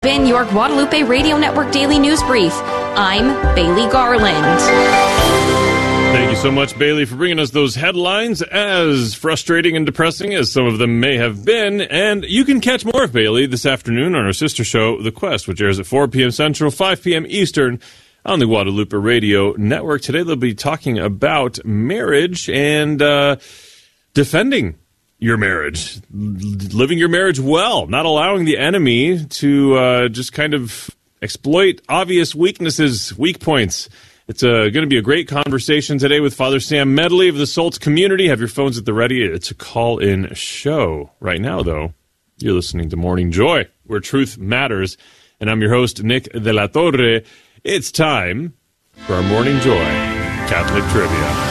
been your Guadalupe Radio Network Daily News Brief. I'm Bailey Garland. Thank you so much, Bailey, for bringing us those headlines, as frustrating and depressing as some of them may have been. And you can catch more of Bailey this afternoon on our sister show, The Quest, which airs at 4 p.m. Central, 5 p.m. Eastern on the Guadalupe Radio Network. Today they'll be talking about marriage and defending your marriage, living your marriage well, not allowing the enemy to just kind of exploit obvious weaknesses, weak points. It's going to be a great conversation today with Father Sam Medley of the SOLT community. Have your phones at the ready. It's a call-in show. Right now, though, you're listening to Morning Joy, where truth matters. And I'm your host, Nick De La Torre. It's time for our Morning Joy Catholic Trivia.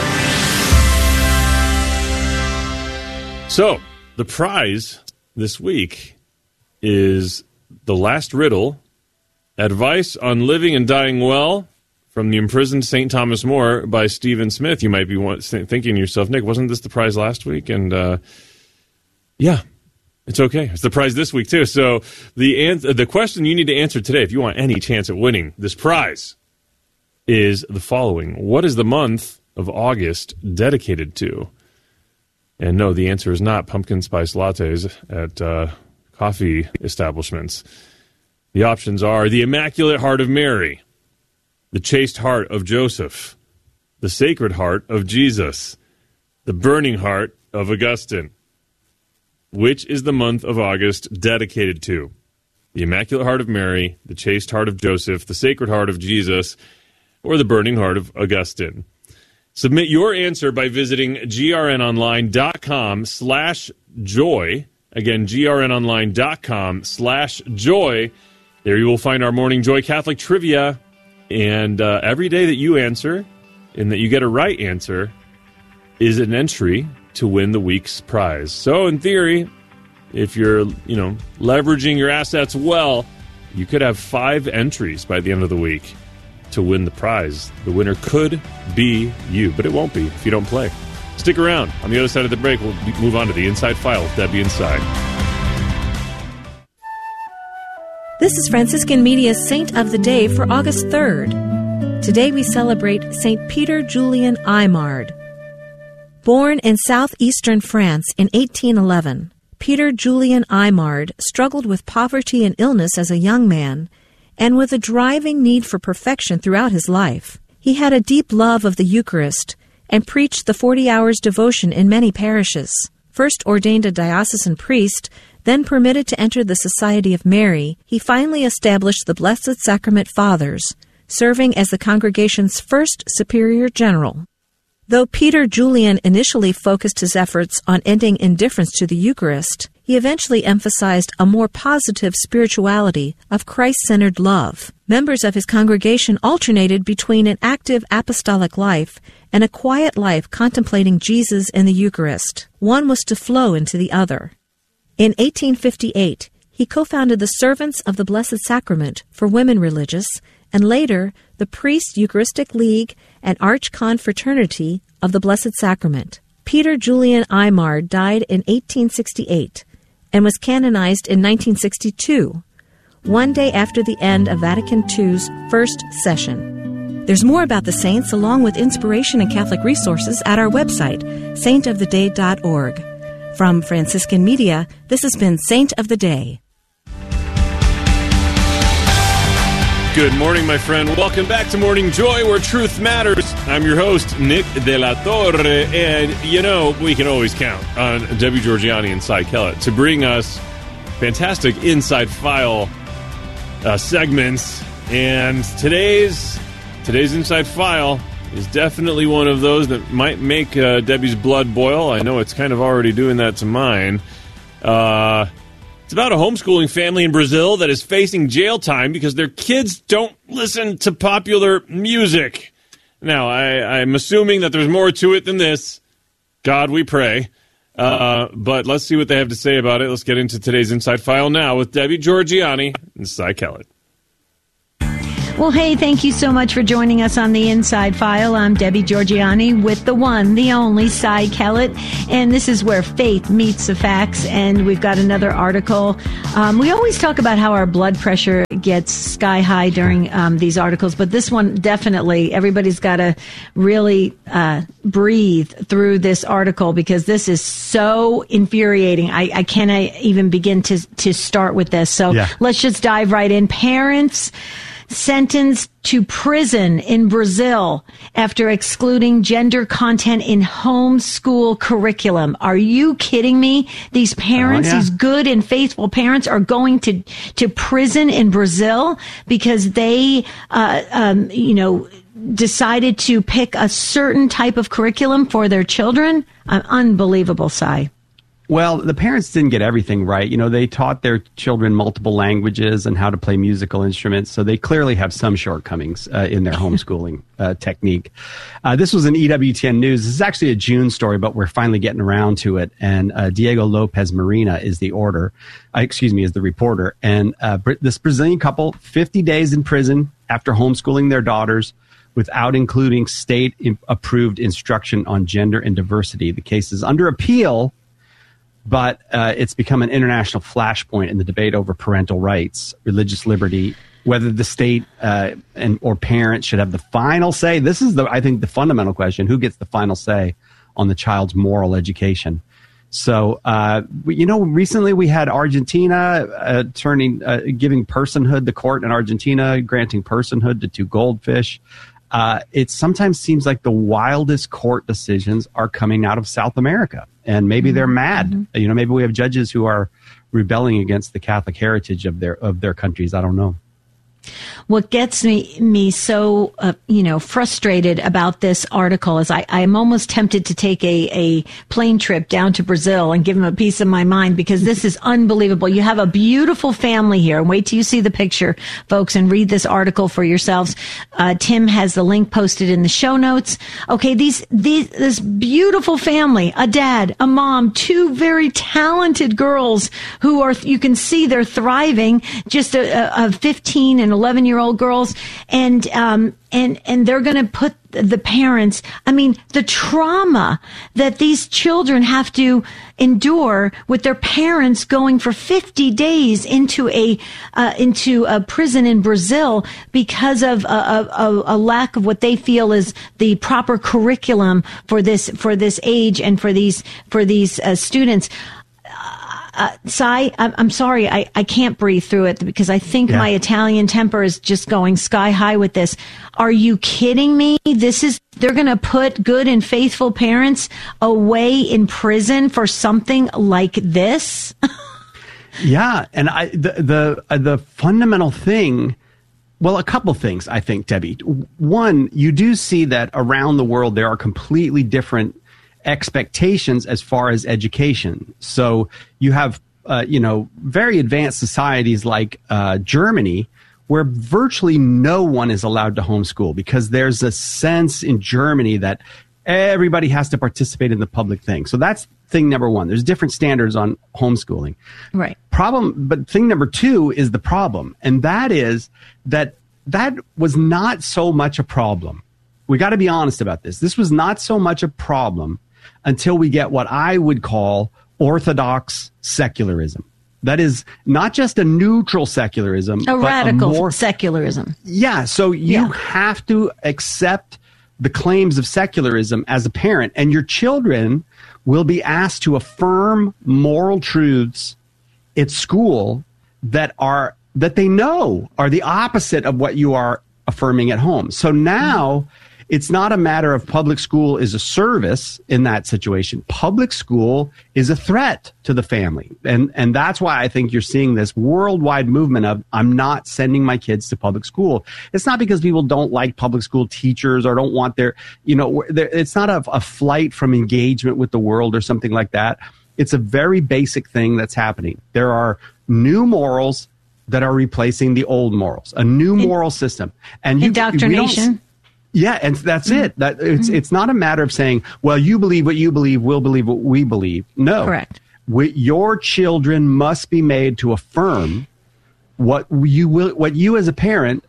So, the prize this week is The Last Riddle, Advice on Living and Dying Well, from The Imprisoned St. Thomas More by Stephen Smith. You might be thinking to yourself, Nick, wasn't this the prize last week? And, yeah, it's okay. It's the prize this week, too. So, the question you need to answer today, if you want any chance at winning this prize, is the following. What is the month of August dedicated to? And no, the answer is not pumpkin spice lattes at coffee establishments. The options are the Immaculate Heart of Mary, the Chaste Heart of Joseph, the Sacred Heart of Jesus, the Burning Heart of Augustine. Which is the month of August dedicated to? The Immaculate Heart of Mary, the Chaste Heart of Joseph, the Sacred Heart of Jesus, or the Burning Heart of Augustine? Submit your answer by visiting grnonline.com/joy. Again, grnonline.com/joy. There you will find our Morning Joy Catholic Trivia. And every day that you answer and that you get a right answer is an entry to win the week's prize. So in theory, if you're, leveraging your assets well, you could have 5 entries by the end of the week to win the prize. The winner could be you, but it won't be if you don't play. Stick around. On the other side of the break, we'll move on to the Inside File with Debbie Inside. This is Franciscan Media's Saint of the Day for August 3rd. Today we celebrate St. Peter Julian Aymard. Born in southeastern France in 1811, Peter Julian Aymard struggled with poverty and illness as a young man, and with a driving need for perfection throughout his life. He had a deep love of the Eucharist and preached the 40 hours devotion in many parishes. First ordained a diocesan priest, then permitted to enter the Society of Mary, he finally established the Blessed Sacrament Fathers, serving as the congregation's first superior general. Though Peter Julian initially focused his efforts on ending indifference to the Eucharist, he eventually emphasized a more positive spirituality of Christ-centered love. Members of his congregation alternated between an active apostolic life and a quiet life contemplating Jesus and the Eucharist. One was to flow into the other. In 1858, he co-founded the Servants of the Blessed Sacrament for women religious, and later the Priest Eucharistic League and Archconfraternity of the Blessed Sacrament. Peter Julian Aymard died in 1868 and was canonized in 1962, one day after the end of Vatican II's first session. There's more about the saints along with inspiration and Catholic resources at our website, saintoftheday.org. From Franciscan Media, this has been Saint of the Day. Good morning, my friend. Welcome back to Morning Joy, where truth matters. I'm your host, Nick De La Torre, and, we can always count on Debbie Georgiani and Cy Kellett to bring us fantastic Inside File segments, and today's Inside File is definitely one of those that might make Debbie's blood boil. I know it's kind of already doing that to mine. It's about a homeschooling family in Brazil that is facing jail time because their kids don't listen to popular music. Now, I'm assuming that there's more to it than this. God, we pray. But let's see what they have to say about it. Let's get into today's Inside File now with Debbie Georgiani and Cy Kellett. Well, hey, thank you so much for joining us on the Inside File. I'm Debbie Georgianni with the one, the only Cy Kellett, and this is where faith meets the facts. And we've got another article. We always talk about how our blood pressure gets sky high during these articles, but this one definitely, everybody's got to really breathe through this article because this is so infuriating. I can't even begin to start with this. So let's just dive right in. Parents sentenced to prison in Brazil after excluding gender content in homeschool curriculum. Are you kidding me? These parents, these good and faithful parents are going to prison in Brazil because they, decided to pick a certain type of curriculum for their children. Unbelievable, Cy. Well, the parents didn't get everything right. They taught their children multiple languages and how to play musical instruments, so they clearly have some shortcomings in their homeschooling technique. This was an EWTN News. This is actually a June story, but we're finally getting around to it. And Diego Lopez Marina is the reporter. And this Brazilian couple, 50 days in prison after homeschooling their daughters without including state-approved instruction on gender and diversity. The case is under appeal, but it's become an international flashpoint in the debate over parental rights, religious liberty, whether the state or parents should have the final say. This is, I think, the fundamental question. Who gets the final say on the child's moral education? So, recently we had Argentina giving personhood, the court in Argentina granting personhood to 2 goldfish. It sometimes seems like the wildest court decisions are coming out of South America. And maybe they're mad. Maybe we have judges who are rebelling against the Catholic heritage of their countries. I don't know. What gets me so, frustrated about this article is I'm almost tempted to take a plane trip down to Brazil and give them a piece of my mind because this is unbelievable. You have a beautiful family here. And wait till you see the picture, folks, and read this article for yourselves. Tim has the link posted in the show notes. Okay, this beautiful family, a dad, a mom, 2 very talented girls who are, you can see they're thriving, just a 15 and 11-year-old girls, and they're going to put the parents, the trauma that these children have to endure with their parents going for 50 days into a prison in Brazil because of a lack of what they feel is the proper curriculum for this age and for these students. Cy, I'm sorry, I can't breathe through it because I think my Italian temper is just going sky high with this. Are you kidding me? They're going to put good and faithful parents away in prison for something like this? Yeah, and the fundamental thing, well, a couple things, I think, Debbie. One, you do see that around the world there are completely different expectations as far as education. So you have, very advanced societies like Germany, where virtually no one is allowed to homeschool because there's a sense in Germany that everybody has to participate in the public thing. So that's thing number one. There's different standards on homeschooling. Right. But thing number 2 is the problem. And that is that was not so much a problem. We got to be honest about this. This was not so much a problem until we get what I would call orthodox secularism. That is not just a neutral secularism, a radical more secularism. Yeah. So you have to accept the claims of secularism as a parent, and your children will be asked to affirm moral truths at school that they know are the opposite of what you are affirming at home. So now it's not a matter of public school is a service in that situation. Public school is a threat to the family. And that's why I think you're seeing this worldwide movement of I'm not sending my kids to public school. It's not because people don't like public school teachers or don't want it's not a flight from engagement with the world or something like that. It's a very basic thing that's happening. There are new morals that are replacing the old morals, a new moral system. And indoctrination. Yeah, and that's it. That it's not a matter of saying, well, you believe what you believe, we'll believe what we believe. No. Correct. Your children must be made to affirm what you as a parent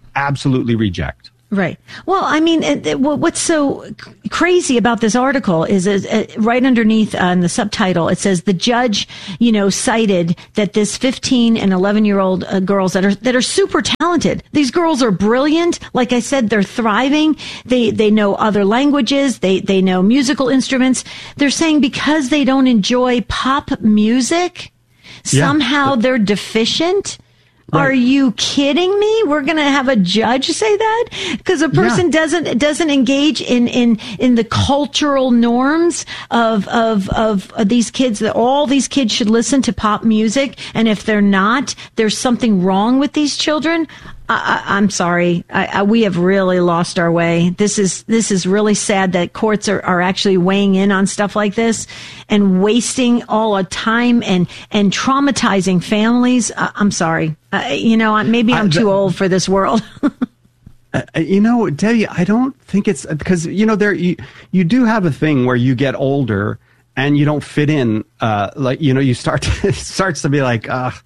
absolutely reject. Right. Well, I mean, what's so crazy about this article is right underneath in the subtitle, it says the judge, cited that this 15 and 11-year-old girls that are super talented. These girls are brilliant. Like I said, they're thriving. They know other languages. They know musical instruments. They're saying because they don't enjoy pop music, somehow they're deficient. Right. Are you kidding me? We're going to have a judge say that because a person doesn't engage in the cultural norms of these kids, that all these kids should listen to pop music. And if they're not, there's something wrong with these children. I'm sorry. We have really lost our way. This is really sad that courts are actually weighing in on stuff like this and wasting all our time and traumatizing families. I'm sorry. Maybe I'm too old for this world. Debbie, I don't think it's because, you do have a thing where you get older and you don't fit in. You starts to be like,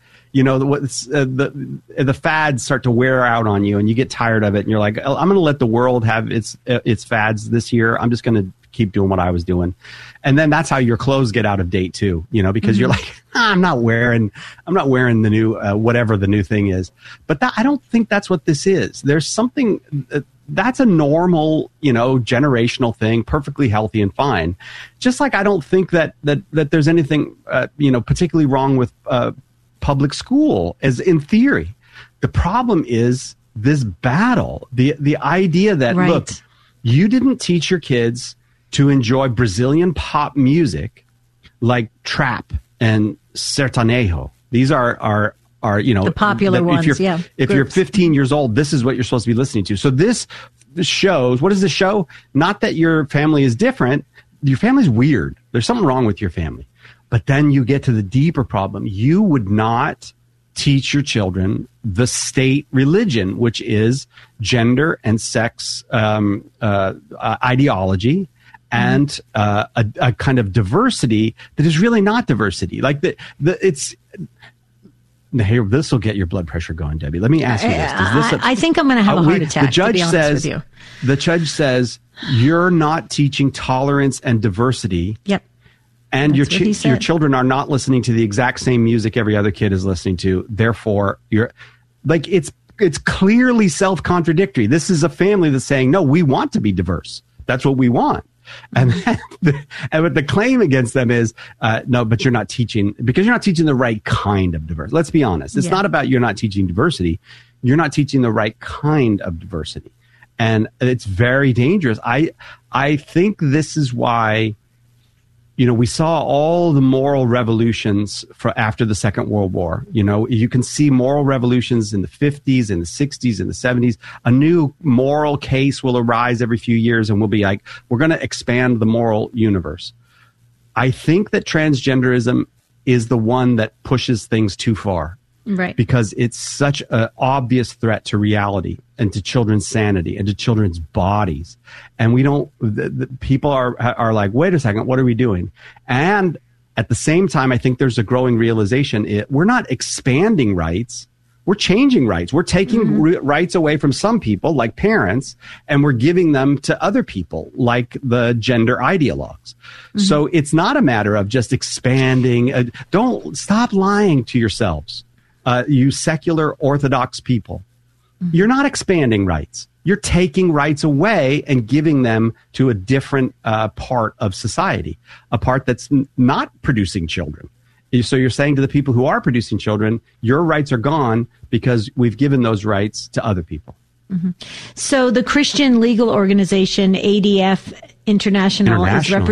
the fads start to wear out on you and you get tired of it and you're like, I'm going to let the world have its fads this year. I'm just going to keep doing what I was doing. And then that's how your clothes get out of date too, because you're like, I'm not wearing the new, whatever the new thing is. But I don't think that's what this is. There's something that's a normal, generational thing, perfectly healthy and fine. Just like I don't think that there's anything, particularly wrong with, public school as in theory. The problem is this battle, the idea that, look, you didn't teach your kids to enjoy Brazilian pop music like trap and sertanejo. These are the popular ones. If you're 15 years old, this is what you're supposed to be listening to. So this shows, what does this show? Not that your family is different. Your family's weird. There's something wrong with your family. But then you get to the deeper problem. You would not teach your children the state religion, which is gender and sex ideology and a kind of diversity that is really not diversity. Like this will get your blood pressure going, Debbie. Let me ask you this. I think I'm going to have a heart attack. The judge says you're not teaching tolerance and diversity. Yep. And your children are not listening to the exact same music every other kid is listening to. Therefore, it's clearly self-contradictory. This is a family that's saying, no, we want to be diverse. That's what we want. And the claim against them is, no, but you're not teaching, because you're not teaching the right kind of diversity. Let's be honest. It's not about you're not teaching diversity. You're not teaching the right kind of diversity. And it's very dangerous. I think this is why, we saw all the moral revolutions after the Second World War. You can see moral revolutions in the 50s, in the 60s, in the 70s. A new moral case will arise every few years and we'll be like, we're going to expand the moral universe. I think that transgenderism is the one that pushes things too far. Right. Because it's such an obvious threat to reality and to children's sanity and to children's bodies. And we don't, people are like, wait a second, what are we doing? And at the same time, I think there's a growing realization, we're not expanding rights. We're changing rights. We're taking rights away from some people, like parents, and we're giving them to other people, like the gender ideologues. So it's not a matter of just expanding. Don't stop lying to yourselves. You secular Orthodox people, you're not expanding rights. You're taking rights away and giving them to a different part of society, a part that's not producing children. So you're saying to the people who are producing children, your rights are gone because we've given those rights to other people. So the Christian legal organization ADF International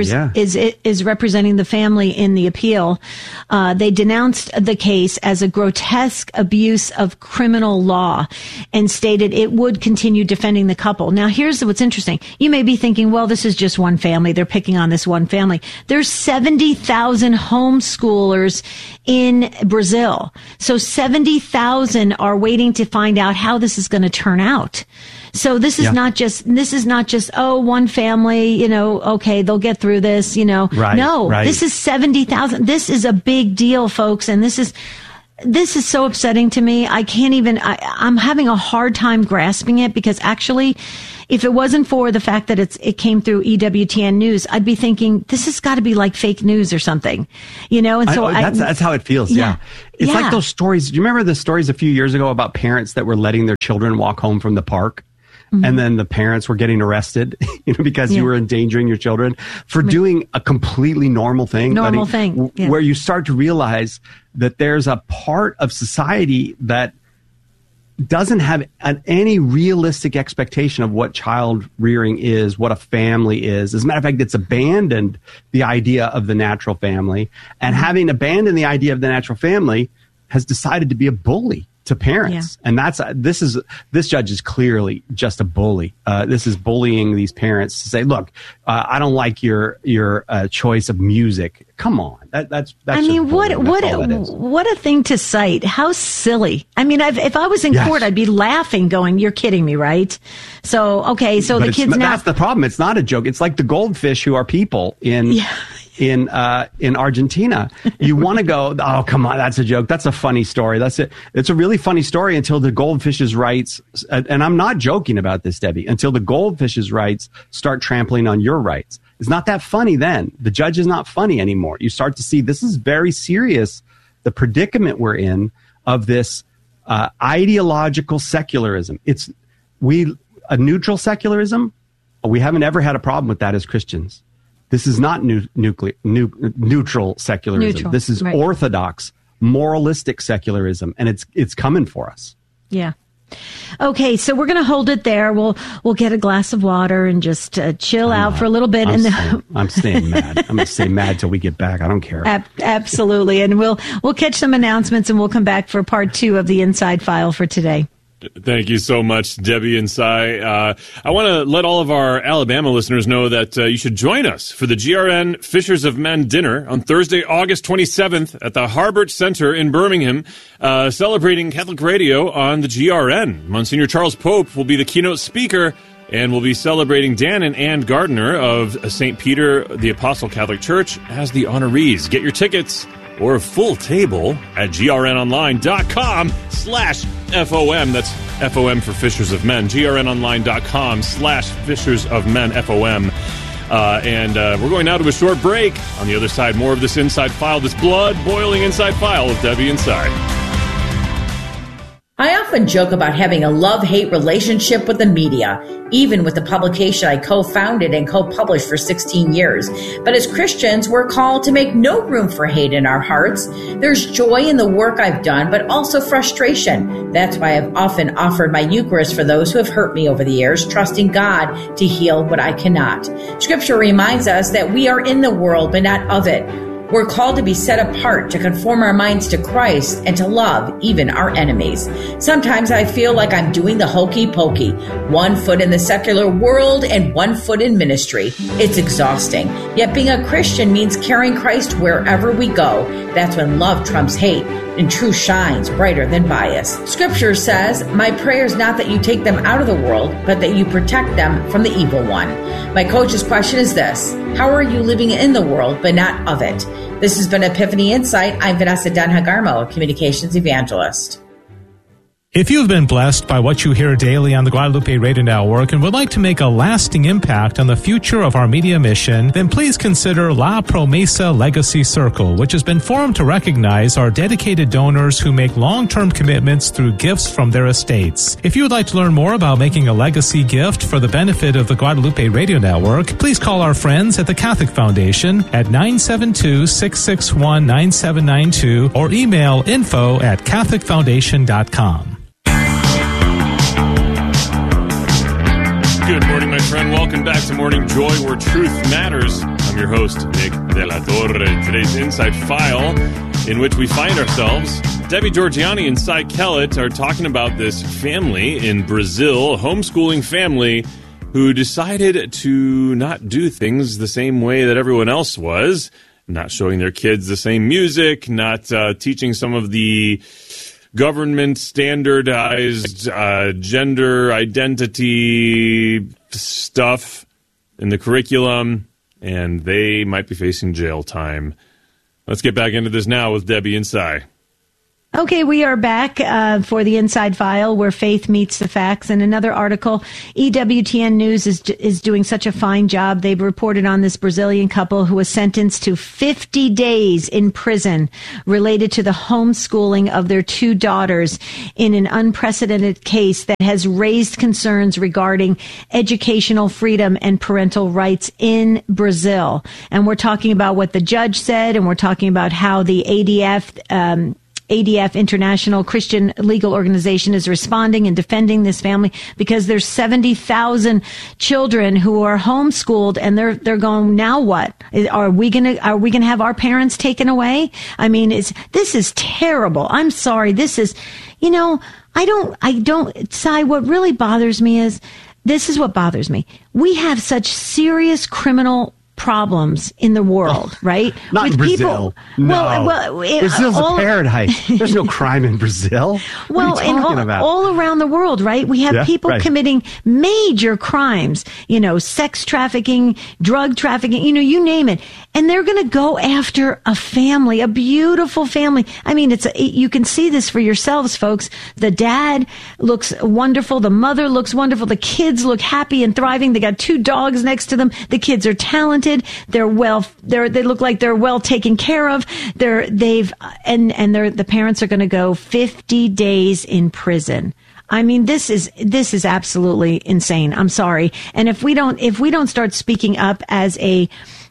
is representing the family in the appeal. They denounced the case as a grotesque abuse of criminal law and stated it would continue defending the couple. Now, here's what's interesting. You may be thinking, well, this is just one family. They're picking on this one family. There's 70,000 homeschoolers in Brazil. So 70,000 are waiting to find out how this is going to turn out. So this is not just, one family, okay, they'll get through this, This is 70,000. This is a big deal, folks. And this is, this is so upsetting to me. I can't even, I'm having a hard time grasping it, because actually, if it wasn't for the fact that it came through EWTN News, I'd be thinking this has got to be like fake news or something, And so that's how it feels. Yeah. It's like those stories. Do you remember the stories a few years ago about parents that were letting their children walk home from the park? Mm-hmm. And then the parents were getting arrested, because you were endangering your children for doing a completely normal thing. Where you start to realize that there's a part of society that doesn't have any realistic expectation of what child rearing is, what a family is. As a matter of fact, it's abandoned the idea of the natural family, and having abandoned the idea of the natural family, has decided to be a bully to parents. And this judge is clearly just a bully. This is bullying these parents to say, look, I don't like your choice of music. Come on. That's I mean, what a thing to cite. How silly. I mean, if I was in court, I'd be laughing going, you're kidding me, right? So, okay. So the kids now. That's the problem. It's not a joke. It's like the goldfish who are people in Argentina. You want to go, oh, come on, that's a joke. That's a funny story. That's it. It's a really funny story until the goldfish's rights, and I'm not joking about this, Debbie, until the goldfish's rights start trampling on your rights. It's not that funny then. The judge is not funny anymore. You start to see this is very serious, the predicament we're in of this ideological secularism. It's a neutral secularism. We haven't ever had a problem with that as Christians. This is not neutral secularism. This is orthodox, moralistic secularism, and it's coming for us. Yeah. Okay, so we're going to hold it there. We'll get a glass of water and just chill out for a little bit. I'm staying mad. I'm going to stay mad till we get back. I don't care. Absolutely, and we'll catch some announcements, and we'll come back for part 2 of the Inside File for today. Thank you so much, Debbie and Cy. I want to let all of our Alabama listeners know that you should join us for the GRN Fishers of Men dinner on Thursday, August 27th at the Harbert Center in Birmingham, celebrating Catholic radio on the GRN. Monsignor Charles Pope will be the keynote speaker, and we'll be celebrating Dan and Ann Gardner of St. Peter the Apostle Catholic Church as the honorees. Get your tickets or a full table at grnonline.com/FOM. That's FOM for Fishers of Men. grnonline.com/Fishers of Men, FOM. And we're going now to a short break. On the other side, more of this Inside File, this blood-boiling Inside File with Debbie and Cy. I often joke about having a love-hate relationship with the media, even with the publication I co-founded and co-published for 16 years. But as Christians, we're called to make no room for hate in our hearts. There's joy in the work I've done, but also frustration. That's why I've often offered my Eucharist for those who have hurt me over the years, trusting God to heal what I cannot. Scripture reminds us that we are in the world, but not of it. We're called to be set apart, to conform our minds to Christ, and to love even our enemies. Sometimes I feel like I'm doing the hokey pokey, 1 foot in the secular world and 1 foot in ministry. It's exhausting. Yet being a Christian means carrying Christ wherever we go. That's when love trumps hate and truth shines brighter than bias. Scripture says, my prayer is not that you take them out of the world, but that you protect them from the evil one. My coach's question is this: how are you living in the world, but not of it? This has been Epiphany Insight. I'm Vanessa Dunhagarmo, a communications evangelist. If you've been blessed by what you hear daily on the Guadalupe Radio Network and would like to make a lasting impact on the future of our media mission, then please consider La Promesa Legacy Circle, which has been formed to recognize our dedicated donors who make long-term commitments through gifts from their estates. If you would like to learn more about making a legacy gift for the benefit of the Guadalupe Radio Network, please call our friends at the Catholic Foundation at 972-661-9792 or email info@catholicfoundation.com. Good morning, my friend. Welcome back to Morning Joy, where truth matters. I'm your host, Nick De La Torre. Today's Inside File, in which we find ourselves, Debbie Georgiani and Cy Kellett are talking about this family in Brazil, a homeschooling family, who decided to not do things the same way that everyone else was, not showing their kids the same music, not teaching some of the government standardized gender identity stuff in the curriculum, and they might be facing jail time. Let's get back into this now with Debbie and Cy. Okay, we are back for the Inside File, where faith meets the facts. And another article, EWTN News is doing such a fine job. They've reported on this Brazilian couple who was sentenced to 50 days in prison related to the homeschooling of their 2 daughters in an unprecedented case that has raised concerns regarding educational freedom and parental rights in Brazil. And we're talking about what the judge said, and we're talking about how the ADF, International Christian Legal Organization, is responding and defending this family because there's 70,000 children who are homeschooled, and they're going, now what? Are we gonna have our parents taken away? I mean, this is terrible. I'm sorry. This is, I don't, Cy, what really bothers me is, this is what bothers me. We have such serious criminal problems in the world, right? Not with in Brazil. People, no. Brazil's a paradise. There's no crime in Brazil. What are you talking about? All around the world, right? We have people committing major crimes, sex trafficking, drug trafficking, you name it. And they're going to go after a family, a beautiful family. I mean, you can see this for yourselves, folks. The dad looks wonderful. The mother looks wonderful. The kids look happy and thriving. They got 2 dogs next to them. The kids are talented. They look like they're well taken care of. The parents are going to go 50 days in prison. I mean, this is absolutely insane. I'm sorry. And if we don't start speaking up as a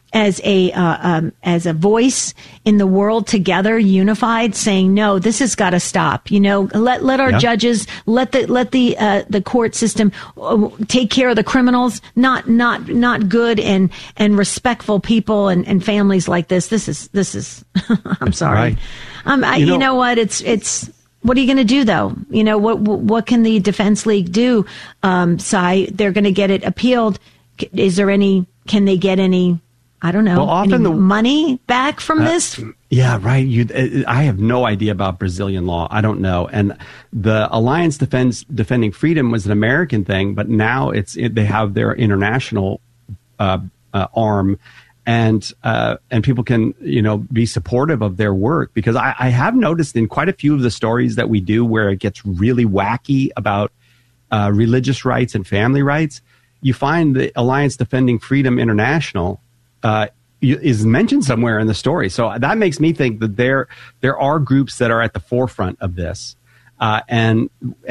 voice in the world together, unified, saying, no, this has got to stop. Let our judges, let the court system take care of the criminals, not good and respectful people and families like this. This is, I'm sorry. Right. You know what? It's, what are you going to do though? What can the Defense League do? Cy, they're going to get it appealed. Can they get any, I don't know, well, often any money back from this? Yeah, right. I have no idea about Brazilian law. I don't know. And the Alliance Defending Freedom was an American thing, but now they have their international arm, and people can be supportive of their work, because I have noticed in quite a few of the stories that we do where it gets really wacky about religious rights and family rights, you find the Alliance Defending Freedom International is mentioned somewhere in the story. So that makes me think that there are groups that are at the forefront of this. I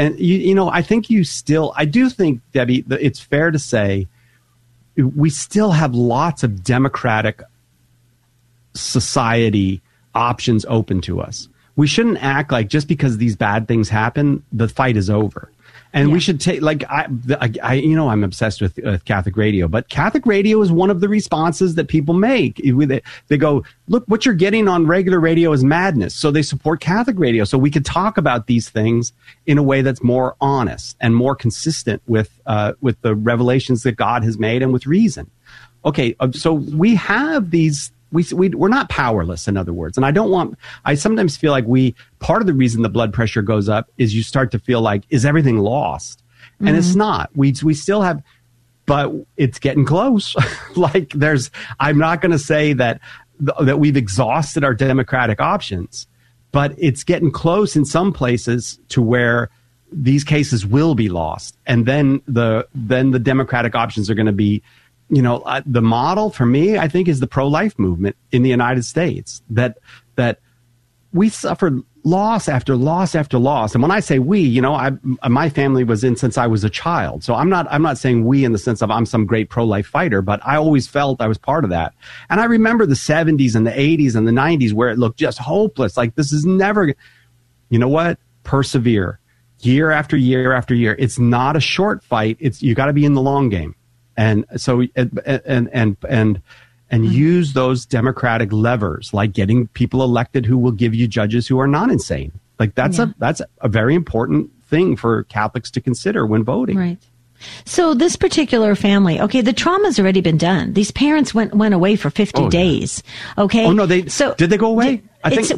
do think, Debbie, that it's fair to say we still have lots of democratic society options open to us. We shouldn't act like just because these bad things happen, the fight is over. And we should take, I'm obsessed with Catholic radio, but Catholic radio is one of the responses that people make. They go, look, what you're getting on regular radio is madness. So they support Catholic radio. So we could talk about these things in a way that's more honest and more consistent with the revelations that God has made and with reason. Okay, so we have these. We're not powerless, in other words. And I sometimes feel like part of the reason the blood pressure goes up is you start to feel like, is everything lost? And it's not. We still have, but it's getting close. I'm not going to say that we've exhausted our democratic options, but it's getting close in some places to where these cases will be lost. And then the democratic options are going to be, the model for me, I think, is the pro-life movement in the United States, that we suffered loss after loss after loss. And when I say we, my family was in since I was a child. So I'm not saying we in the sense of I'm some great pro-life fighter, but I always felt I was part of that. And I remember the 70s and the 80s and the 90s where it looked just hopeless. Like, this is never, you know what? Persevere year after year after year. It's not a short fight. You got to be in the long game. And so, and use those democratic levers, like getting people elected who will give you judges who are not insane. Like that's a very important thing for Catholics to consider when voting. Right. So this particular family, okay, the trauma's already been done. These parents went away for 50 days. Okay. Oh no, did they go away?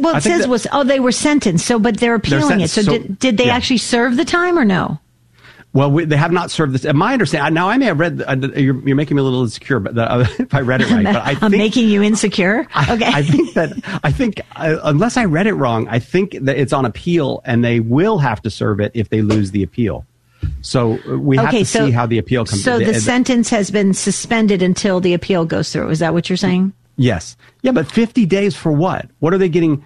They were sentenced. So, but they're appealing it. So did they actually serve the time or no? Well, they have not served this. My understanding, now I may have read, you're making me a little insecure, but if I read it right. But I'm making you insecure? Okay. I think unless I read it wrong, I think that it's on appeal and they will have to serve it if they lose the appeal. So we have to see how the appeal comes. So the sentence has been suspended until the appeal goes through. Is that what you're saying? Yes. Yeah, but 50 days for what? What are they getting?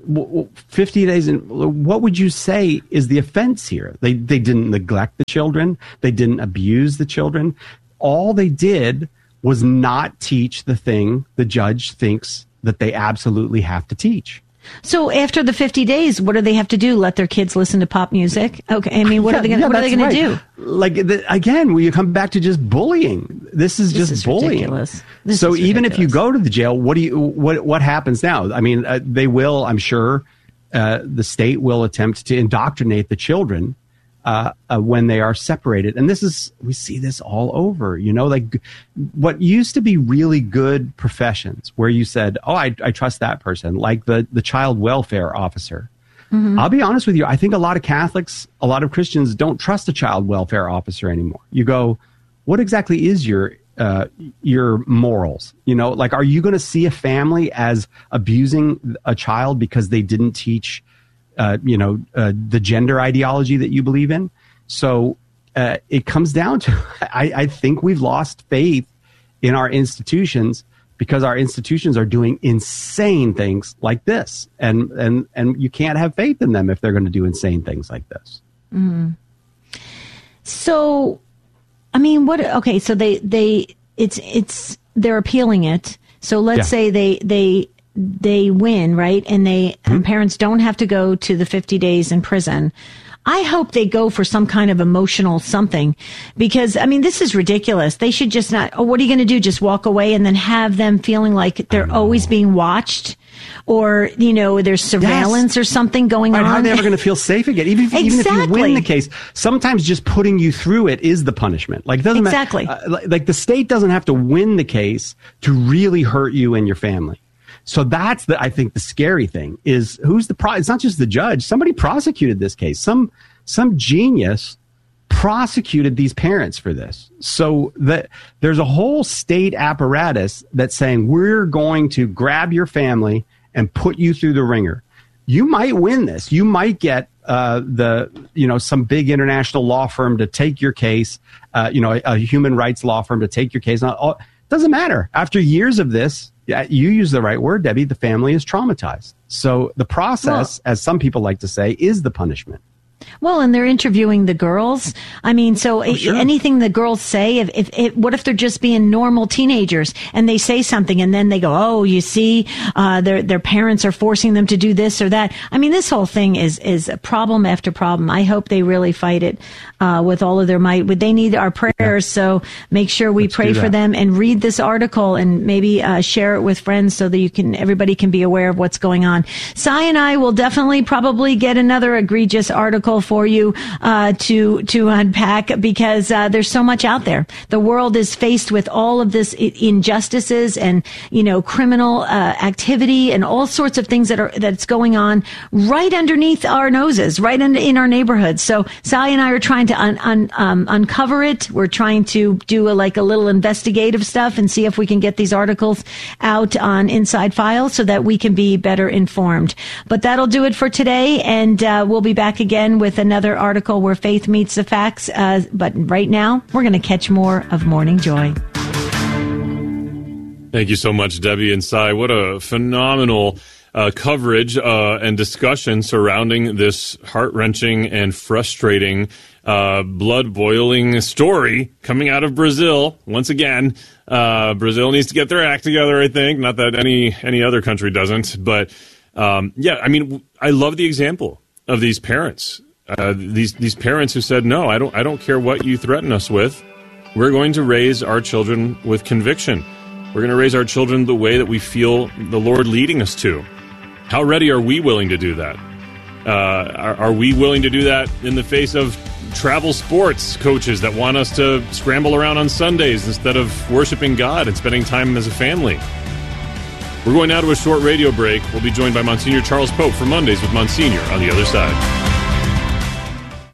50 days in, what would you say is the offense here? They didn't neglect the children. They didn't abuse the children. All they did was not teach the thing the judge thinks that they absolutely have to teach. So after the 50 days, what do they have to do? Let their kids listen to pop music? Okay. I mean, what are they going to do? Like, again, will you come back to just bullying? This is bullying. Ridiculous. So even if you go to the jail, what happens now? I mean, they will, I'm sure, the state will attempt to indoctrinate the children when they are separated. And we see this all over, like what used to be really good professions where you said, oh, I trust that person, like the child welfare officer. Mm-hmm. I'll be honest with you. I think a lot of Catholics, a lot of Christians don't trust the child welfare officer anymore. You go, what exactly is your morals? Like, are you going to see a family as abusing a child because they didn't teach the gender ideology that you believe in? So it comes down to, I think we've lost faith in our institutions because our institutions are doing insane things like this. And you can't have faith in them if they're going to do insane things like this. Mm-hmm. So, I mean, so they're appealing it. So let's say they win, right? And parents don't have to go to the 50 days in prison. I hope they go for some kind of emotional something because, I mean, this is ridiculous. They should just not, what are you going to do? Just walk away and then have them feeling like they're always being watched or, there's surveillance or something going on. How are they ever going to feel safe again? Even if you win the case, sometimes just putting you through it is the punishment. Like, it doesn't matter. Like the state doesn't have to win the case to really hurt you and your family. So that's I think the scary thing is it's not just the judge. Somebody prosecuted this case. Some genius prosecuted these parents for this. So that there's a whole state apparatus that's saying, we're going to grab your family and put you through the ringer. You might win this. You might get some big international law firm to take your case, a human rights law firm to take your case. Doesn't matter. After years of this, you use the right word, Debbie, the family is traumatized. So the process, as some people like to say, is the punishment. Well, and they're interviewing the girls. I mean, so anything the girls say, what if they're just being normal teenagers and they say something and then they go, oh, you see, their parents are forcing them to do this or that. I mean, this whole thing is a problem after problem. I hope they really fight it with all of their might. They need our prayers, so make sure we pray for them and read this article and maybe share it with friends so that everybody can be aware of what's going on. Cy and I will definitely probably get another egregious article for you to unpack because there's so much out there. The world is faced with all of this injustices and criminal activity and all sorts of things that's going on right underneath our noses, right in our neighborhoods. So Sally and I are trying to uncover it. We're trying to do a little investigative stuff and see if we can get these articles out on Inside Files so that we can be better informed. But that'll do it for today, and we'll be back again with another article where faith meets the facts. But right now, we're going to catch more of Morning Joy. Thank you so much, Debbie and Cy. What a phenomenal coverage and discussion surrounding this heart-wrenching and frustrating, blood-boiling story coming out of Brazil. Once again, Brazil needs to get their act together, I think. Not that any other country doesn't. But, I mean, I love the example of these parents. These parents who said, no, I don't care what you threaten us with. We're going to raise our children with conviction. We're going to raise our children the way that we feel the Lord leading us to. How ready are we willing to do that? Are we willing to do that in the face of travel sports coaches that want us to scramble around on Sundays instead of worshiping God and spending time as a family? We're going now to a short radio break. We'll be joined by Monsignor Charles Pope for Mondays with Monsignor on the other side.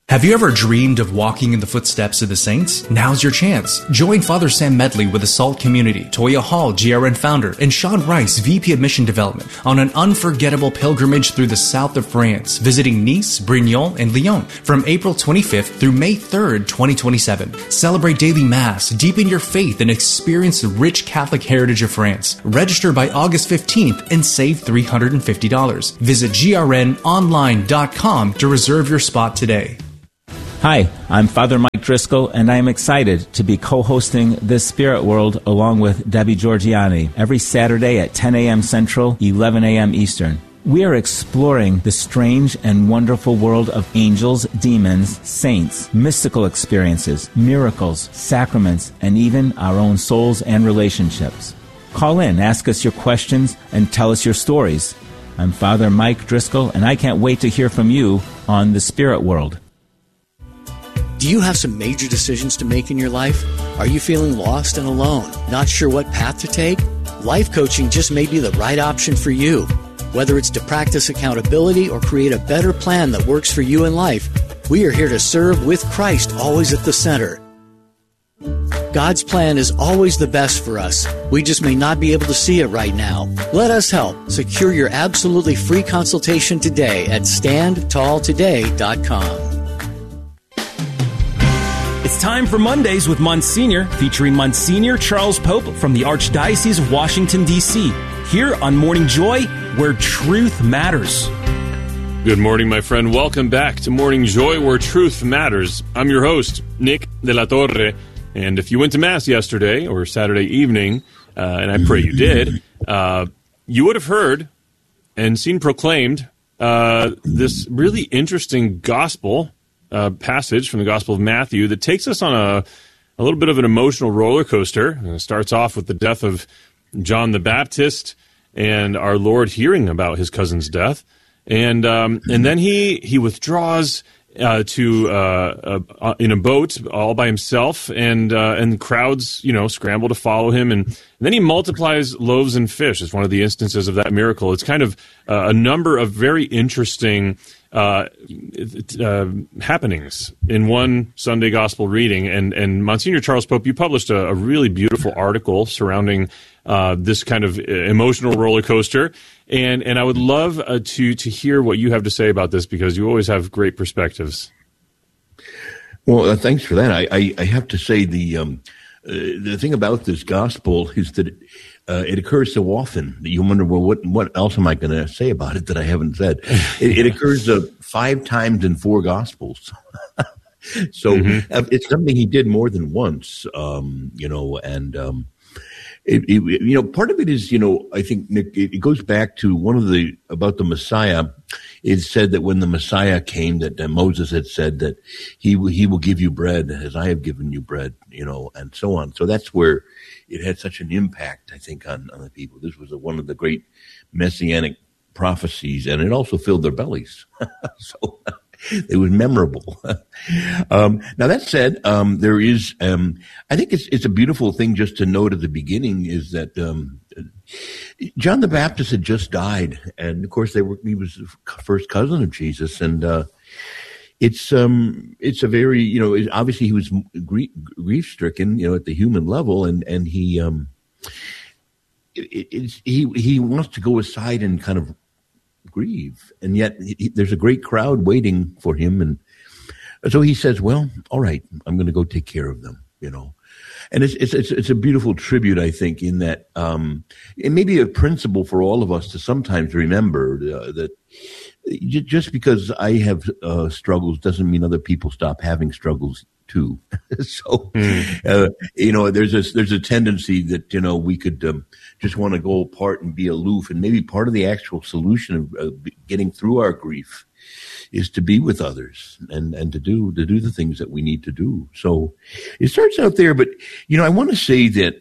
Have you ever dreamed of walking in the footsteps of the saints? Now's your chance. Join Father Sam Medley with the SALT community, Toya Hall, GRN founder, and Sean Rice, VP of Mission Development, on an unforgettable pilgrimage through the south of France, visiting Nice, Brignoles, and Lyon from April 25th through May 3rd, 2027. Celebrate daily Mass, deepen your faith, and experience the rich Catholic heritage of France. Register by August 15th and save $350. Visit grnonline.com to reserve your spot today. Hi, I'm Father Mike Driscoll, and I am excited to be co-hosting This Spirit World along with Debbie Georgiani every Saturday at 10 a.m. Central, 11 a.m. Eastern. We are exploring the strange and wonderful world of angels, demons, saints, mystical experiences, miracles, sacraments, and even our own souls and relationships. Call in, ask us your questions, and tell us your stories. I'm Father Mike Driscoll, and I can't wait to hear from you on The Spirit World. Do you have some major decisions to make in your life? Are you feeling lost and alone, not sure what path to take? Life coaching just may be the right option for you. Whether it's to practice accountability or create a better plan that works for you in life, we are here to serve with Christ always at the center. God's plan is always the best for us. We just may not be able to see it right now. Let us help. Secure your absolutely free consultation today at standtalltoday.com. It's time for Mondays with Monsignor, featuring Monsignor Charles Pope from the Archdiocese of Washington, D.C., here on Morning Joy, where truth matters. Good morning, my friend. Welcome back to Morning Joy, where truth matters. I'm your host, Nick de la Torre, and if you went to Mass yesterday or Saturday evening, and I pray you did, you would have heard and seen proclaimed this really interesting gospel passage from the Gospel of Matthew that takes us on a little bit of an emotional roller coaster. It starts off with the death of John the Baptist and our Lord hearing about his cousin's death, and then he withdraws to in a boat all by himself, and crowds scramble to follow him, and then he multiplies loaves and fish. It's one of the instances of that miracle. It's kind of a number of very interesting happenings in one Sunday gospel reading, and Monsignor Charles Pope, you published a really beautiful article surrounding this kind of emotional roller coaster, and I would love to hear what you have to say about this, because you always have great perspectives. Well, thanks for that. I have to say the thing about this gospel is that it occurs so often that you wonder, well, what else am I going to say about it that I haven't said? It occurs 5 times in 4 gospels. So it's something he did more than once, and part of it is, I think, Nick, it goes back to about the Messiah. It said that when the Messiah came, that Moses had said that he will give you bread as I have given you bread, and so on. So that's where it had such an impact, I think, on the people. This was one of the great messianic prophecies, and it also filled their bellies. So it was memorable. Now that said, there is, I think it's a beautiful thing just to note at the beginning is that, John the Baptist had just died. And of course he was the first cousin of Jesus. And, it's a very, obviously he was grief stricken, at the human level. And he wants to go aside and kind of grieve, and yet there's a great crowd waiting for him, and so he says, well, all right, I'm going to go take care of them, and it's a beautiful tribute, I think, in that it may be a principle for all of us to sometimes remember that just because I have struggles doesn't mean other people stop having struggles too. So, there's a tendency that, we could just want to go apart and be aloof. And maybe part of the actual solution of getting through our grief is to be with others and to do the things that we need to do. So it starts out there, but, I want to say that,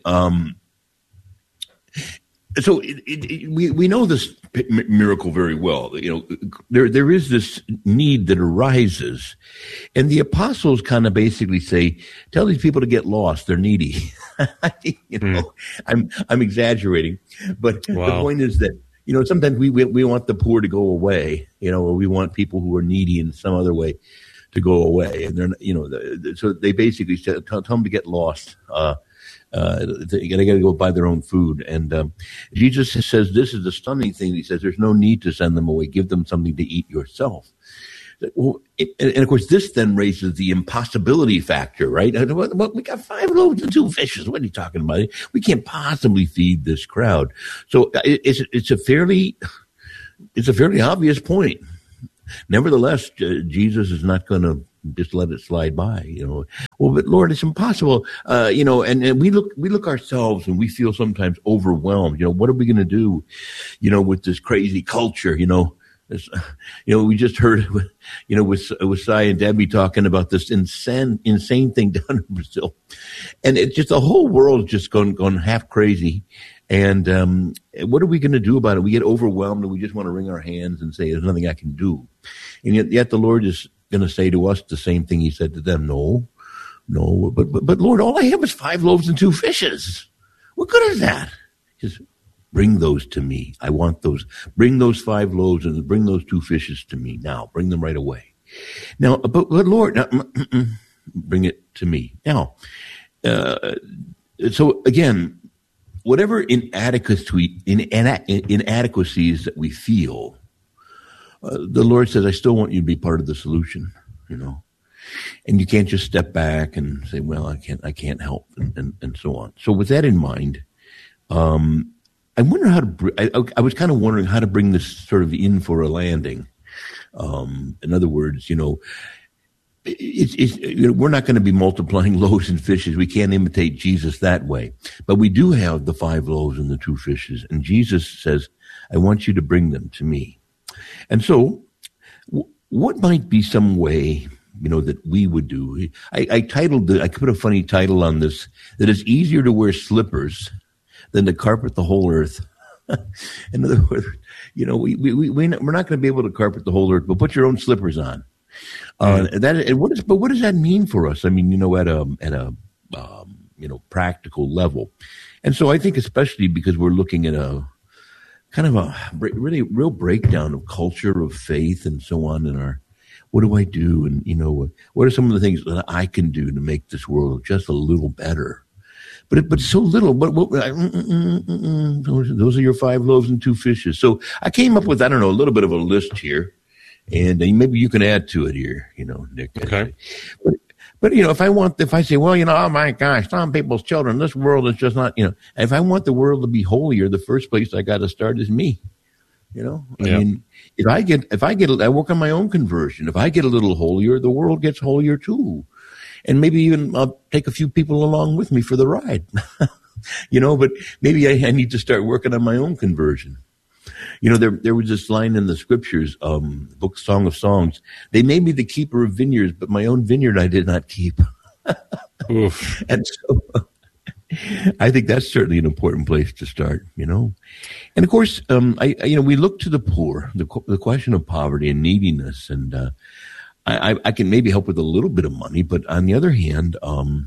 so we know this miracle very well. There is this need that arises, and the apostles kind of basically say, "Tell these people to get lost. They're needy." I'm exaggerating, but The point is that sometimes we want the poor to go away, or we want people who are needy in some other way to go away. And they're, so they basically said, tell them to get lost. They got to go buy their own food. And Jesus says, this is the stunning thing. He says, there's no need to send them away. Give them something to eat yourself. Well, and of course, this then raises the impossibility factor, right? Well, we got 5 loaves and 2 fishes. What are you talking about? We can't possibly feed this crowd. So it's a fairly obvious point. Nevertheless, Jesus is not going to just let it slide by, Well, but Lord, it's impossible, and we look ourselves and we feel sometimes overwhelmed. What are we going to do, with this crazy culture, we just heard, with Cy and Debbie talking about this insane thing down in Brazil, and it's just the whole world's just gone half crazy. And what are we going to do about it? We get overwhelmed and we just want to wring our hands and say, "There's nothing I can do." And yet the Lord is going to say to us the same thing He said to them: "No, but Lord, all I have is 5 loaves and 2 fishes. What good is that? Just bring those to me. I want those. Bring those 5 loaves and bring those 2 fishes to me now. Bring them right away. Now, but Lord, bring it to me now." So again, whatever inadequacies that we feel, the Lord says, I still want you to be part of the solution, and you can't just step back and say, well, I can't help, and so on. So with that in mind, I wonder I was kind of wondering how to bring this sort of in for a landing. In other words, we're not going to be multiplying loaves and fishes. We can't imitate Jesus that way. But we do have the 5 loaves and the 2 fishes. And Jesus says, I want you to bring them to me. And so what might be some way, that we would do? I put a funny title on this, that it's easier to wear slippers than to carpet the whole earth. In other words, we're not going to be able to carpet the whole earth, but put your own slippers on. What does that mean for us? I mean, at a practical level. And so I think especially because we're looking at a kind of a really real breakdown of culture, of faith, and so on in our, what do I do? And, what are some of the things that I can do to make this world just a little better? But so little, those are your 5 loaves and 2 fishes. So I came up with, a little bit of a list here. And maybe you can add to it here, Nick. Okay. But if I say, well, oh my gosh, some people's children, this world is just not, if I want the world to be holier, the first place I got to start is me. I mean, I work on my own conversion. If I get a little holier, the world gets holier too. And maybe even I'll take a few people along with me for the ride, but maybe I need to start working on my own conversion. There was this line in the scriptures, book Song of Songs. They made me the keeper of vineyards, but my own vineyard I did not keep. Oof. And so I think that's certainly an important place to start, And of course, we look to the poor, the question of poverty and neediness, and I can maybe help with a little bit of money, but on the other hand,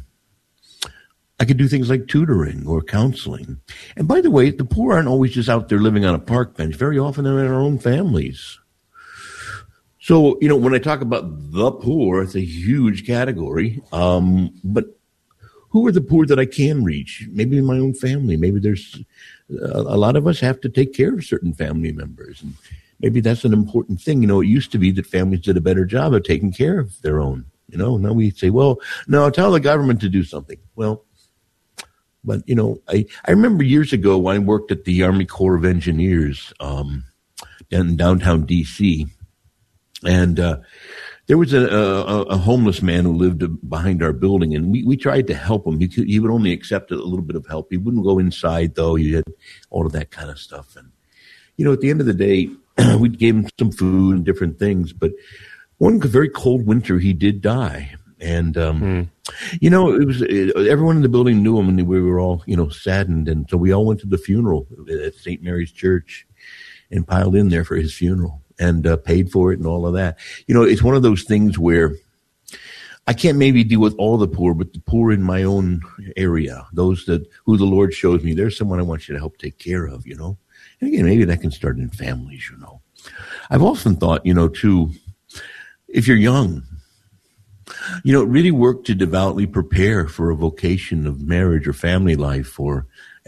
I could do things like tutoring or counseling. And by the way, the poor aren't always just out there living on a park bench. Very often they're in our own families. So, when I talk about the poor, it's a huge category. But who are the poor that I can reach? Maybe in my own family. Maybe there's a lot of us have to take care of certain family members. And maybe that's an important thing. It used to be that families did a better job of taking care of their own. Now we say, well, no, tell the government to do something. Well, but, I remember years ago when I worked at the Army Corps of Engineers in downtown D.C., and there was a homeless man who lived behind our building, and we tried to help him. He would only accept a little bit of help. He wouldn't go inside, though. He had all of that kind of stuff. And, at the end of the day, we gave him some food and different things. But one very cold winter, he did die. And, it was everyone in the building knew him, and we were all, saddened. And so we all went to the funeral at St. Mary's Church and piled in there for his funeral and paid for it and all of that. It's one of those things where I can't maybe deal with all the poor, but the poor in my own area, those who the Lord shows me, there's someone I want you to help take care of, And again, maybe that can start in families, I've often thought, too, if you're young, really work to devoutly prepare for a vocation of marriage or family life or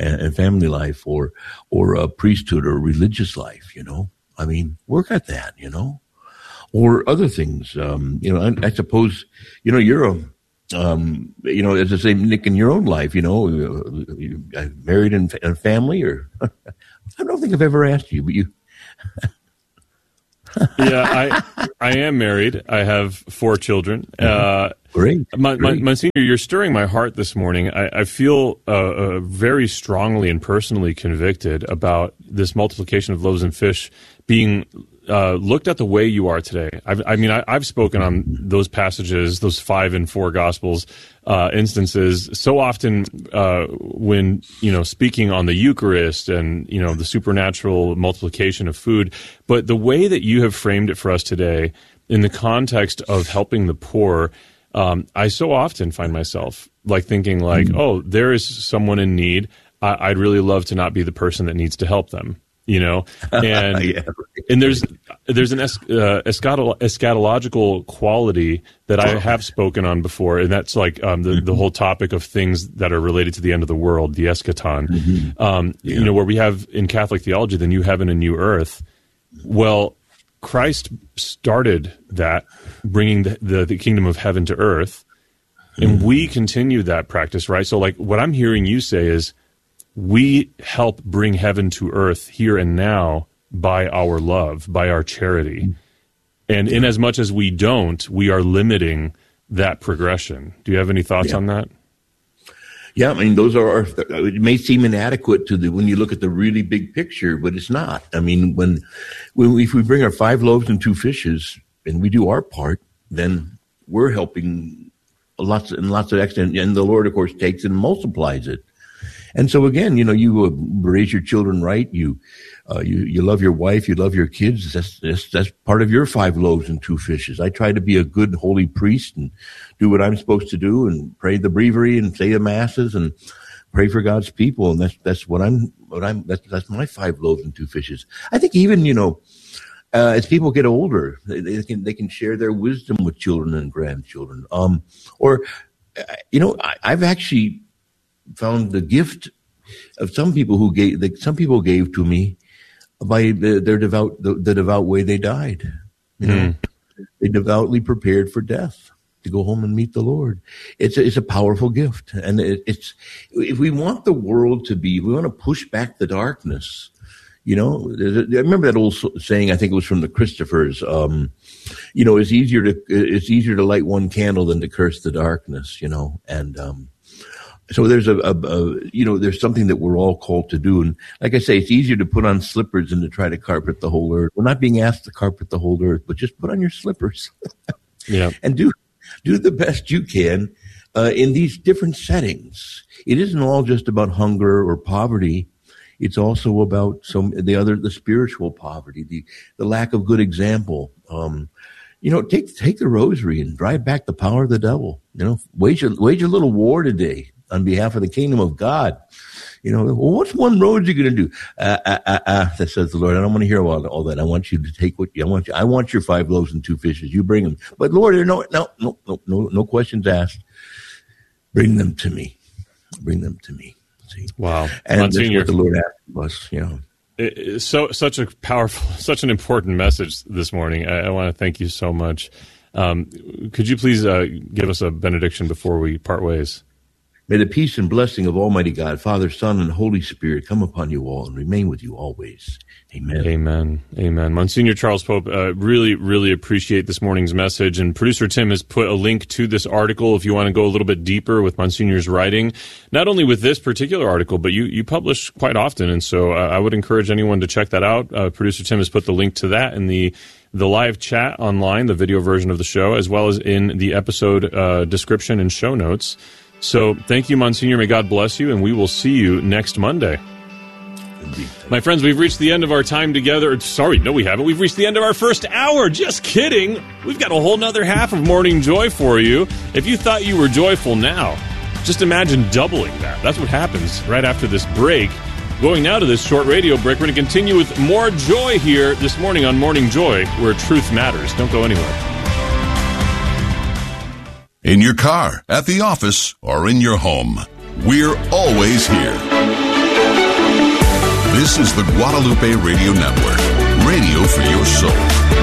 a priesthood or religious life, work at that, or other things. I suppose, you're as I say, Nick, in your own life, married and a family, or I don't think I've ever asked you, but you. Yeah, I am married. I have 4 children. Great. Monsignor, you're stirring my heart this morning. I feel very strongly and personally convicted about this multiplication of loaves and fish being looked at the way you are today. I've spoken on those passages, those 5 and 4 Gospels instances so often when speaking on the Eucharist and the supernatural multiplication of food. But the way that you have framed it for us today, in the context of helping the poor, I so often find myself thinking oh, there is someone in need. I'd really love to not be the person that needs to help them. And yeah. And there's an eschatological quality that I have spoken on before, and that's the whole topic of things that are related to the end of the world, the eschaton. Mm-hmm. Where we have in Catholic theology the new heaven and new earth. Well, Christ started that, bringing the kingdom of heaven to earth, and we continue that practice, right? So, what I'm hearing you say is, we help bring heaven to earth here and now by our love, by our charity. And in as much as we don't, we are limiting that progression. Do you have any thoughts on that? Yeah, those are it may seem inadequate when you look at the really big picture, but it's not. When if we bring our 5 loaves and 2 fishes and we do our part, then we're helping lots of extent. And the Lord, of course, takes and multiplies it. And so again, you raise your children right. You love your wife. You love your kids. That's part of your 5 loaves and 2 fishes. I try to be a good holy priest and do what I'm supposed to do and pray the breviary and say the masses and pray for God's people. And that's my 5 loaves and 2 fishes. I think even, as people get older, they can share their wisdom with children and grandchildren. I've actually found the gift of some people gave to me by the devout way they died. They devoutly prepared for death to go home and meet the Lord. It's a powerful gift, and it's if we want the world to be, we want to push back the darkness. I remember that old saying. I think it was from the Christophers. It's easier to light one candle than to curse the darkness. So there's there's something that we're all called to do. And like I say, it's easier to put on slippers than to try to carpet the whole earth. We're not being asked to carpet the whole earth, but just put on your slippers. Yeah. And do the best you can in these different settings. It isn't all just about hunger or poverty. It's also about the spiritual poverty, the lack of good example. Take the rosary and drive back the power of the devil. Wage a little war today on behalf of the kingdom of God. What's one rosary going to do? That says the Lord. I don't want to hear all that. I want you to take what you want. I want your 5 loaves and 2 fishes. You bring them. But Lord, no questions asked. Bring them to me. Bring them to me. See? Wow. And Monsignor, that's what the Lord asked of us. Such a powerful, such an important message this morning. I want to thank you so much. Could you please give us a benediction before we part ways? May the peace and blessing of Almighty God, Father, Son, and Holy Spirit come upon you all and remain with you always. Amen. Amen. Amen. Monsignor Charles Pope, really, really appreciate this morning's message. And producer Tim has put a link to this article if you want to go a little bit deeper with Monsignor's writing, not only with this particular article, but you publish quite often. And so I would encourage anyone to check that out. Producer Tim has put the link to that in the live chat online, the video version of the show, as well as in the episode description and show notes. So thank you, Monsignor. May God bless you, and we will see you next Monday. Indeed. My friends, we've reached the end of our time together. Sorry, no, we haven't. We've reached the end of our first hour. Just kidding. We've got a whole nother half of Morning Joy for you. If you thought you were joyful now, just imagine doubling that. That's what happens right after this break. Going now to this short radio break, we're going to continue with more joy here this morning on Morning Joy, where truth matters. Don't go anywhere. in your car, at the office, or in your home. We're always here. This is the Guadalupe Radio Network, radio for your soul.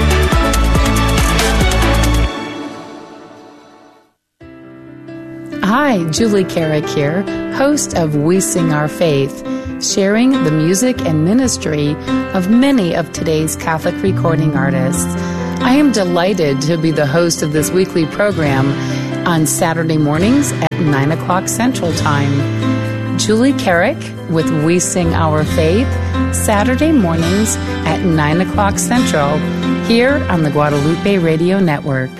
Hi, Julie Carrick here, host of We Sing Our Faith, sharing the music and ministry of many of today's Catholic recording artists. I am delighted to be the host of this weekly program on Saturday mornings at 9 o'clock Central Time. Julie Carrick with We Sing Our Faith, Saturday mornings at 9 o'clock Central, here on the Guadalupe Radio Network.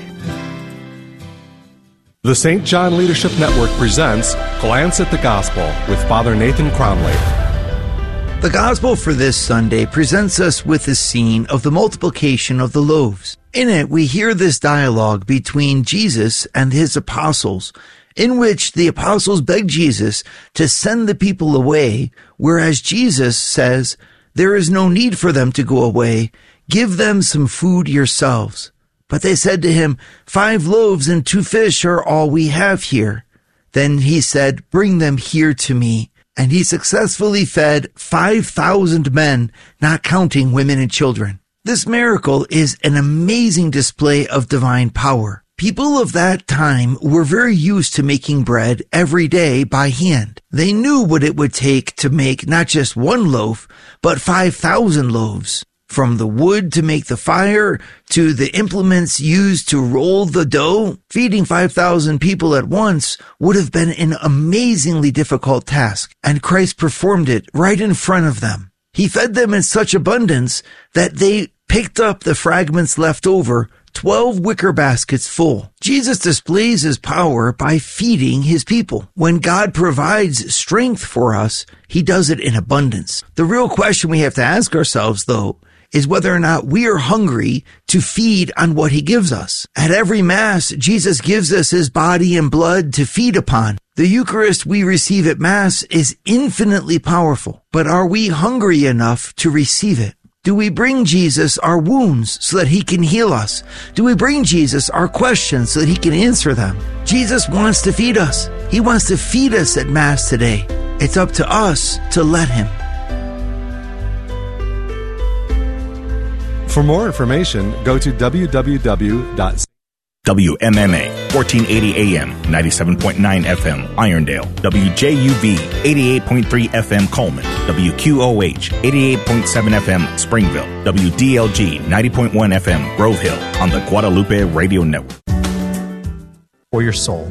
The St. John Leadership Network presents Glance at the Gospel with Father Nathan Cromley. The Gospel for this Sunday presents us with the scene of the multiplication of the loaves. In it, we hear this dialogue between Jesus and his apostles, in which the apostles beg Jesus to send the people away, whereas Jesus says, "There is no need for them to go away. Give them some food yourselves." But they said to him, 5 loaves and 2 fish are all we have here. Then he said, "Bring them here to me." And he successfully fed 5,000 men, not counting women and children. This miracle is an amazing display of divine power. People of that time were very used to making bread every day by hand. They knew what it would take to make not just 1 loaf, but 5,000 loaves. From the wood to make the fire, to the implements used to roll the dough, feeding 5,000 people at once would have been an amazingly difficult task, and Christ performed it right in front of them. He fed them in such abundance that they picked up the fragments left over, 12 wicker baskets full. Jesus displays his power by feeding his people. When God provides strength for us, he does it in abundance. The real question we have to ask ourselves, though, is whether or not we are hungry to feed on what he gives us. At every Mass, Jesus gives us his body and blood to feed upon. The Eucharist we receive at Mass is infinitely powerful, but are we hungry enough to receive it? Do we bring Jesus our wounds so that he can heal us? Do we bring Jesus our questions so that he can answer them? Jesus wants to feed us. He wants to feed us at Mass today. It's up to us to let him. For more information, go to www.WMMA, 1480 AM, 97.9 FM, Irondale. WJUV, 88.3 FM, Coleman. WQOH, 88.7 FM, Springville. WDLG, 90.1 FM, Grove Hill, on the Guadalupe Radio Network. For your soul.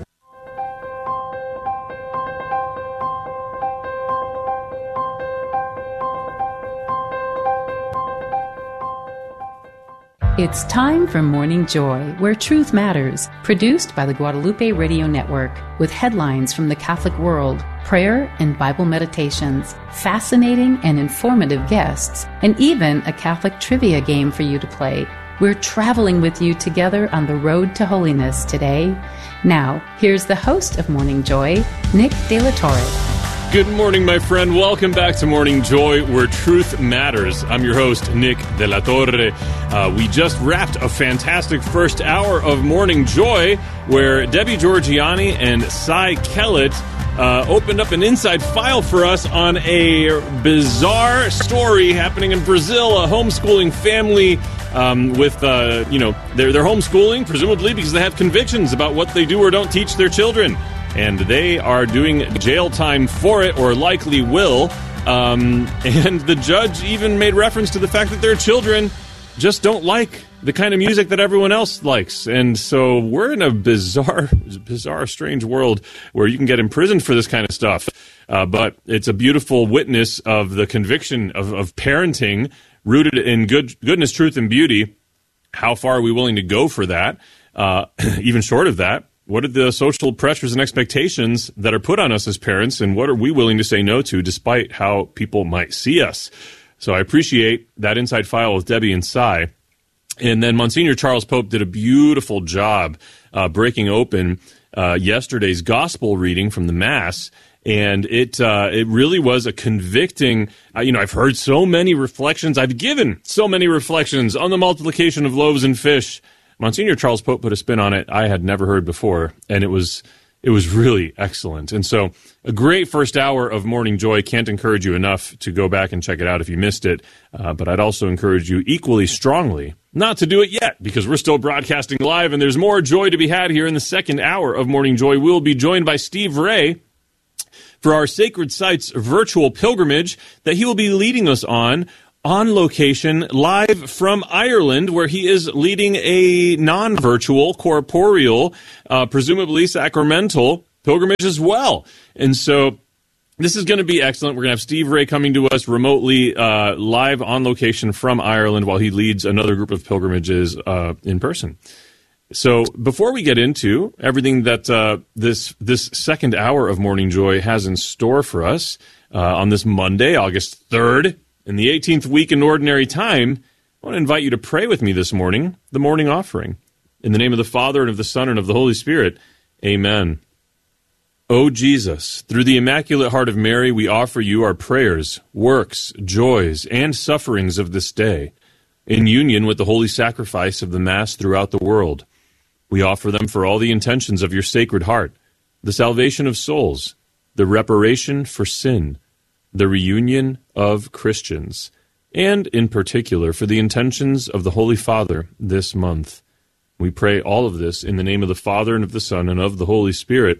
It's time for Morning Joy, where truth matters, produced by the Guadalupe Radio Network, with headlines from the Catholic world, prayer and Bible meditations, fascinating and informative guests, and even a Catholic trivia game for you to play. We're traveling with you together on the road to holiness today. Now, here's the host of Morning Joy, Nick De La Torre. Good morning, my friend. Welcome back to Morning Joy, where truth matters. I'm your host, Nick De La Torre. We just wrapped a fantastic first hour of Morning Joy, where Debbie Georgiani and Cy Kellett opened up an inside file for us on a bizarre story happening in Brazil, a homeschooling family with, they're homeschooling, presumably because they have convictions about what they do or don't teach their children. And they are doing jail time for it, or likely will. And the judge even made reference to the fact that their children just don't like the kind of music that everyone else likes. And so we're in a bizarre, strange world where you can get imprisoned for this kind of stuff. But it's a beautiful witness of the conviction of parenting rooted in goodness, truth, and beauty. How far are we willing to go for that? Even short of that, what are the social pressures and expectations that are put on us as parents, and what are we willing to say no to despite how people might see us? So I appreciate that inside file with Debbie and Cy. And then Monsignor Charles Pope did a beautiful job breaking open yesterday's gospel reading from the Mass, and it really was a convicting. I've heard so many reflections. I've given so many reflections on the multiplication of loaves and fish Monsignor Charles Pope put a spin on it I had never heard before, and it was really excellent. And so a great first hour of Morning Joy. Can't encourage you enough to go back and check it out if you missed it. But I'd also encourage you equally strongly not to do it yet, because we're still broadcasting live and there's more joy to be had here in the second hour of Morning Joy. We'll be joined by Steve Ray for our Sacred Sites virtual pilgrimage that he will be leading us on location, live from Ireland, where he is leading a non-virtual, corporeal, presumably sacramental pilgrimage as well. And so this is going to be excellent. We're going to have Steve Ray coming to us remotely, live on location from Ireland, while he leads another group of pilgrimages in person. So before we get into everything that this second hour of Morning Joy has in store for us on this Monday, August 3rd, in the 18th week in Ordinary Time, I want to invite you to pray with me this morning, the morning offering. In the name of the Father, and of the Son, and of the Holy Spirit, amen. O Jesus, through the Immaculate Heart of Mary, we offer you our prayers, works, joys, and sufferings of this day, in union with the holy sacrifice of the Mass throughout the world. We offer them for all the intentions of your Sacred Heart, the salvation of souls, the reparation for sin, the reunion of Christians, and in particular for the intentions of the Holy Father this month. We pray all of this in the name of the Father, and of the Son, and of the Holy Spirit.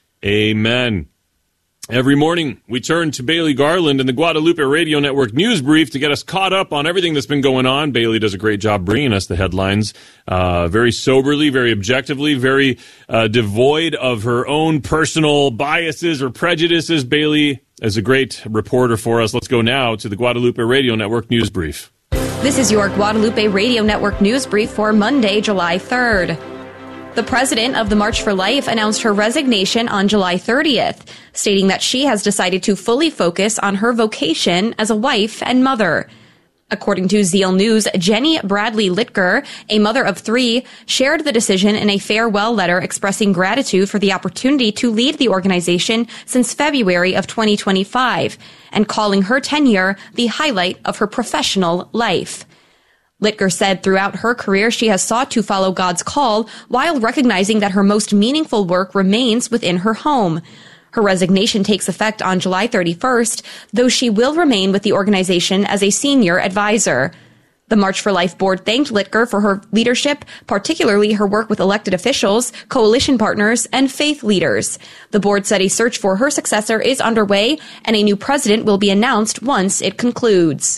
Amen. Every morning, we turn to Bailey Garland and the Guadalupe Radio Network News Brief to get us caught up on everything that's been going on. Bailey does a great job bringing us the headlines very soberly, very objectively, very devoid of her own personal biases or prejudices. Bailey is a great reporter for us. Let's go now to the Guadalupe Radio Network News Brief. This is your Guadalupe Radio Network News Brief for Monday, July 3rd. The president of the March for Life announced her resignation on July 30th, stating that she has decided to fully focus on her vocation as a wife and mother. According to Zeal News, Jenny Bradley Litker, a mother of 3, shared the decision in a farewell letter expressing gratitude for the opportunity to lead the organization since February of 2025, and calling her tenure the highlight of her professional life. Litker said throughout her career she has sought to follow God's call while recognizing that her most meaningful work remains within her home. Her resignation takes effect on July 31st, though she will remain with the organization as a senior advisor. The March for Life board thanked Litker for her leadership, particularly her work with elected officials, coalition partners, and faith leaders. The board said a search for her successor is underway, and a new president will be announced once it concludes.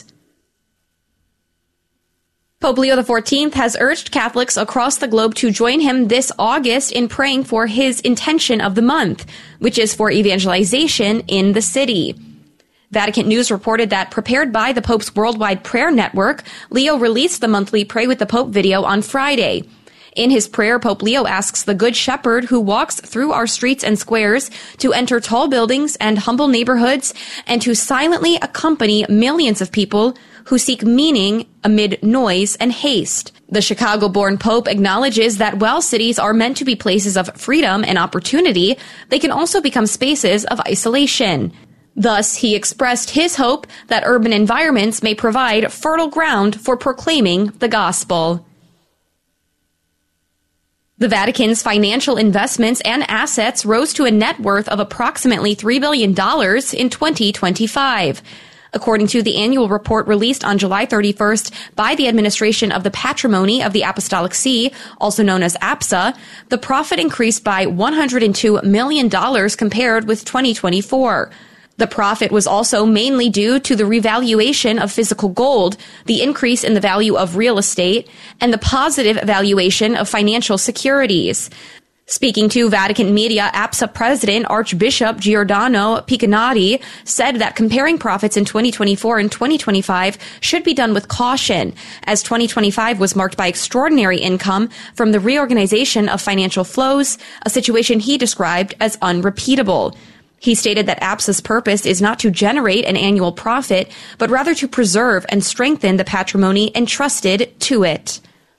Pope Leo XIV has urged Catholics across the globe to join him this August in praying for his intention of the month, which is for evangelization in the city. Vatican News reported that, prepared by the Pope's Worldwide Prayer Network, Leo released the monthly Pray with the Pope video on Friday. In his prayer, Pope Leo asks the Good Shepherd who walks through our streets and squares to enter tall buildings and humble neighborhoods and to silently accompany millions of people who seek meaning amid noise and haste. The Chicago-born Pope acknowledges that while cities are meant to be places of freedom and opportunity, they can also become spaces of isolation. Thus, he expressed his hope that urban environments may provide fertile ground for proclaiming the gospel. The Vatican's financial investments and assets rose to a net worth of approximately $3 billion in 2025. According to the annual report released on July 31st by the Administration of the Patrimony of the Apostolic See, also known as APSA, the profit increased by $102 million compared with 2024. The profit was also mainly due to the revaluation of physical gold, the increase in the value of real estate, and the positive valuation of financial securities. Speaking to Vatican media, APSA President Archbishop Giordano Piccinatti said that comparing profits in 2024 and 2025 should be done with caution, as 2025 was marked by extraordinary income from the reorganization of financial flows, a situation he described as unrepeatable. He stated that APSA's purpose is not to generate an annual profit, but rather to preserve and strengthen the patrimony entrusted to it.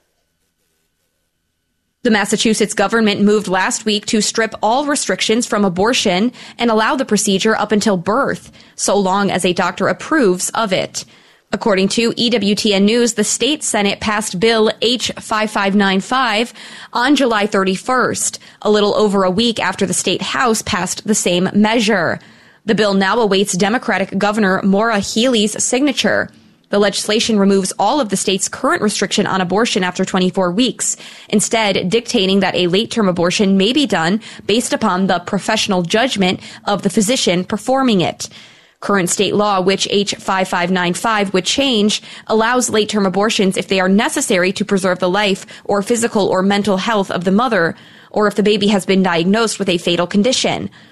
The Massachusetts government moved last week to strip all restrictions from abortion and allow the procedure up until birth, so long as a doctor approves of it. According to EWTN News, the state Senate passed Bill H-5595 on July 31st, a little over a week after the state House passed the same measure. The bill now awaits Democratic Governor Maura Healey's signature. The legislation removes all of the state's current restriction on abortion after 24 weeks, instead dictating that a late-term abortion may be done based upon the professional judgment of the physician performing it. Current state law, which H-5595 would change, allows late-term abortions if they are necessary to preserve the life or physical or mental health of the mother, or if the baby has been diagnosed with a fatal condition.